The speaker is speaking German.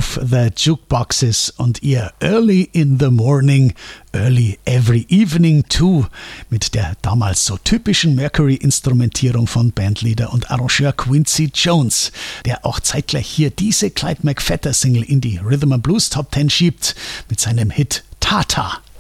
of the Jukeboxes und ihr Early in the Morning, Early Every Evening Too mit der damals so typischen Mercury-Instrumentierung von Bandleader und Arrangeur Quincy Jones, der auch zeitgleich hier diese Clyde McPhatter-Single in die Rhythm & Blues Top 10 schiebt mit seinem Hit Tata.